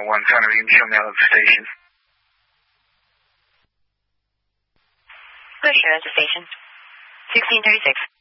911. Connor, you can show me out of the station. Push you at the station. 1636.